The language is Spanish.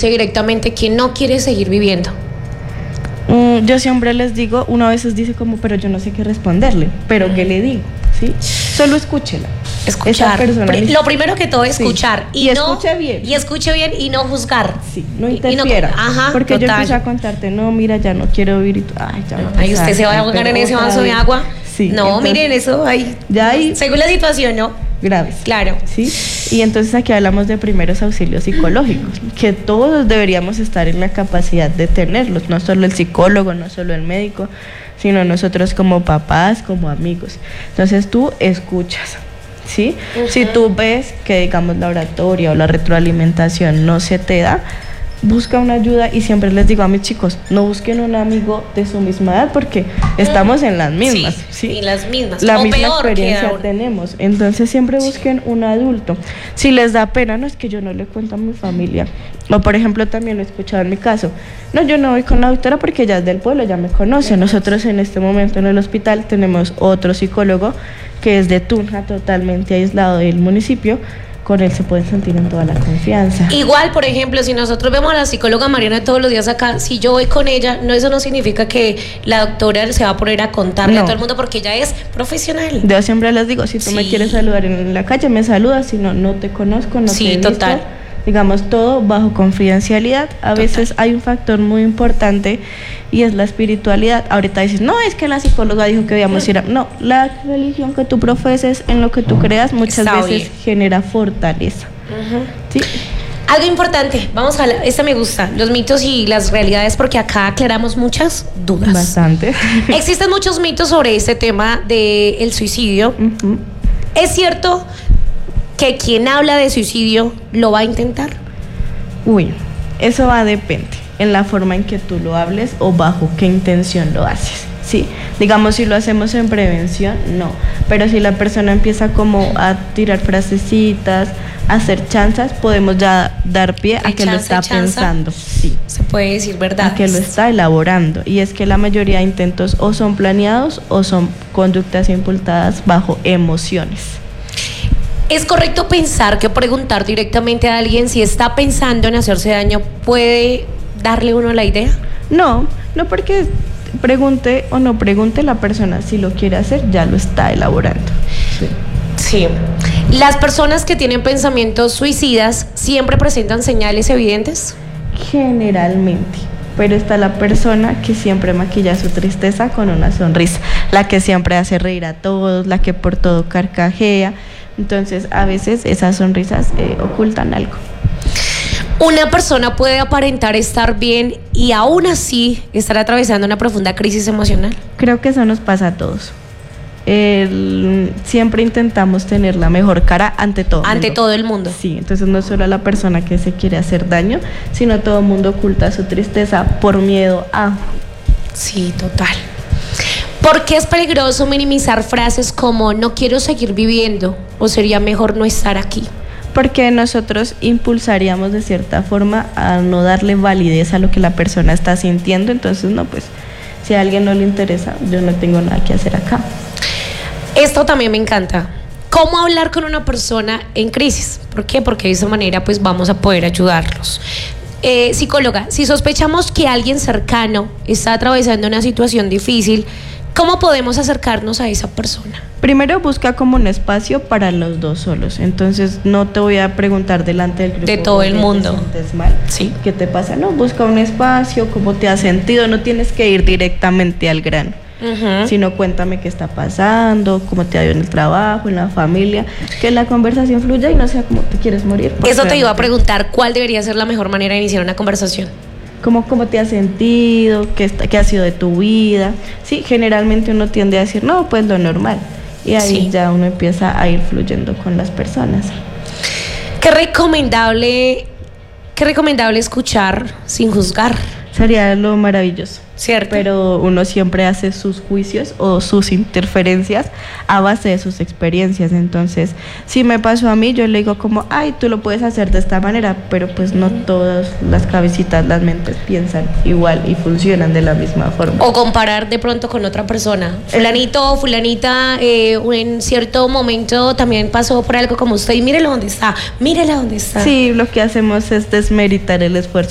dice directamente que no quiere seguir viviendo? Yo siempre les digo, uno a veces dice como, pero yo no sé qué responderle, pero ¿qué le digo? ¿Sí? Solo escúchela. Escuchar. Lo primero que todo es escuchar. Sí. Y no, escuche bien. Y escuche bien y no juzgar. Sí, no interfiera. Porque total. Yo empiezo a contarte, no, mira, ya no quiero vivir y tú, ay, ya no. Ay, usted se va a ahogar en ese vaso de agua. Sí. No, entonces, miren, eso ahí. Ya hay. Según la situación, ¿no? Graves. Claro. Sí. Y entonces aquí hablamos de primeros auxilios psicológicos, que todos deberíamos estar en la capacidad de tenerlos, no solo el psicólogo, no solo el médico, sino nosotros como papás, como amigos. Entonces tú escuchas, ¿sí? Si tú ves que, digamos, la oratoria o la retroalimentación no se te da, busca una ayuda, y siempre les digo a mis chicos, no busquen un amigo de su misma edad porque estamos en las mismas, ¿sí? En las mismas. La misma experiencia tenemos, entonces siempre busquen un adulto. Si les da pena, no, es que yo no le cuento a mi familia, o por ejemplo también lo he escuchado en mi caso, no, yo no voy con la doctora porque ella es del pueblo, ya me conoce. Nosotros en este momento en el hospital tenemos otro psicólogo que es de Tunja, totalmente aislado del municipio. Con él se puede sentir en toda la confianza. Igual, por ejemplo, si nosotros vemos a la psicóloga Mariana todos los días acá, si yo voy con ella, eso no significa que la doctora se va a poner a contarle a todo el mundo, porque ella es profesional. Yo siempre les digo, si tú me quieres saludar en la calle, me saludas, si no, no te conozco, no te he visto. Total. Digamos, todo bajo confidencialidad. A veces hay un factor muy importante y es la espiritualidad. Ahorita dices, no, es que la psicóloga dijo que debíamos ir a... No, la religión que tú profeses, en lo que tú creas, muchas veces genera fortaleza. ¿Sí? Algo importante, vamos a hablar, me gusta, los mitos y las realidades, porque acá aclaramos muchas dudas. Bastante. Existen muchos mitos sobre este tema del suicidio. ¿Es cierto que quien habla de suicidio lo va a intentar? Uy, eso va a depender en la forma en que tú lo hables o bajo qué intención lo haces. Sí, digamos, si lo hacemos en prevención, no, pero si la persona empieza como a tirar frasecitas, a hacer chanzas, podemos ya dar pie a que lo está pensando. Sí, se puede decir verdad, a que lo está elaborando. Y es que la mayoría de intentos o son planeados o son conductas impulsadas bajo emociones. ¿Es correcto pensar que preguntar directamente a alguien si está pensando en hacerse daño puede darle uno la idea? No, no, porque pregunte o no pregunte, la persona si lo quiere hacer ya lo está elaborando. Sí. ¿Las personas que tienen pensamientos suicidas siempre presentan señales evidentes? Generalmente, pero está la persona que siempre maquilla su tristeza con una sonrisa, la que siempre hace reír a todos, la que por todo carcajea. Entonces, a veces esas sonrisas ocultan algo. ¿Una persona puede aparentar estar bien y aún así estar atravesando una profunda crisis emocional? Creo que eso nos pasa a todos. Siempre intentamos tener la mejor cara ante todo. Ante todo el mundo. Sí, entonces no solo a la persona que se quiere hacer daño, sino todo el mundo oculta su tristeza por miedo a... Sí, total. ¿Por qué es peligroso minimizar frases como no quiero seguir viviendo o sería mejor no estar aquí? Porque nosotros impulsaríamos de cierta forma a no darle validez a lo que la persona está sintiendo. Entonces, no, pues, si a alguien no le interesa, yo no tengo nada que hacer acá. Esto también me encanta. ¿Cómo hablar con una persona en crisis? ¿Por qué? Porque de esa manera, pues, vamos a poder ayudarlos. Psicóloga, si sospechamos que alguien cercano está atravesando una situación difícil, ¿cómo podemos acercarnos a esa persona? Primero busca como un espacio para los dos solos. Entonces no te voy a preguntar delante del grupo de todo el mundo. ¿Te sientes mal? Sí. ¿Qué te pasa? No, busca un espacio, cómo te has sentido. No tienes que ir directamente al grano, sino cuéntame qué está pasando, cómo te ha ido en el trabajo, en la familia, que la conversación fluya y no sea como te quieres morir. Eso te iba a preguntar, ¿cuál debería ser la mejor manera de iniciar una conversación? ¿Cómo te has sentido? ¿Qué ha sido de tu vida? Sí, generalmente uno tiende a decir, no, pues lo normal. Y ahí ya uno empieza a ir fluyendo con las personas. ¿Qué recomendable escuchar sin juzgar? Sería lo maravilloso. ¿Cierto? Pero uno siempre hace sus juicios o sus interferencias a base de sus experiencias. Entonces, si me pasó a mí, yo le digo como, ay, tú lo puedes hacer de esta manera, pero pues no todas las cabecitas, las mentes piensan igual y funcionan de la misma forma. O comparar de pronto con otra persona. Fulanito o fulanita en cierto momento también pasó por algo como usted y mírela dónde está. Sí, lo que hacemos es desmeritar el esfuerzo